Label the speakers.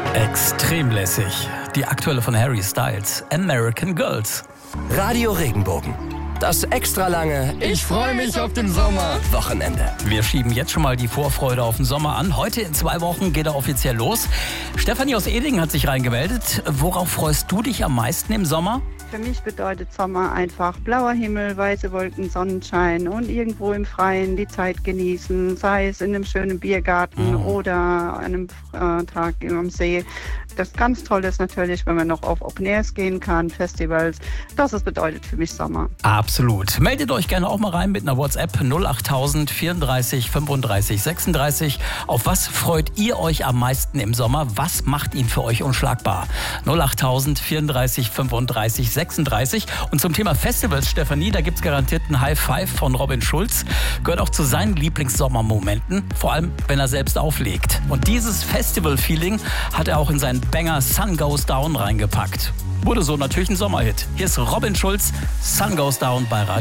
Speaker 1: Extrem lässig. Die aktuelle von Harry Styles, American Girls.
Speaker 2: Radio Regenbogen. Das extra lange
Speaker 3: Ich freue mich auf den Sommer.
Speaker 2: Wochenende.
Speaker 1: Wir schieben jetzt schon mal die Vorfreude auf den Sommer an. Heute in 2 Wochen geht er offiziell los. Stefanie aus Edingen hat sich reingemeldet. Worauf freust du dich am meisten im Sommer?
Speaker 4: Für mich bedeutet Sommer einfach blauer Himmel, weiße Wolken, Sonnenschein und irgendwo im Freien die Zeit genießen, sei es in einem schönen Biergarten oder an einem Tag am See. Das ganz Tolle ist natürlich, wenn man noch auf Open Airs gehen kann, Festivals. Das bedeutet für mich Sommer.
Speaker 1: Absolut. Meldet euch gerne auch mal rein mit einer WhatsApp 08000 34 35 36. Auf was freut ihr euch am meisten im Sommer? Was macht ihn für euch unschlagbar? 08000 34 35 36. Und zum Thema Festivals, Stefanie, da gibt es garantiert einen High Five von Robin Schulz. Gehört auch zu seinen Lieblingssommermomenten, vor allem wenn er selbst auflegt. Und dieses Festival-Feeling hat er auch in seinen Banger Sun Goes Down reingepackt. Wurde so natürlich ein Sommerhit. Hier ist Robin Schulz, Sun Goes Down bei Radio.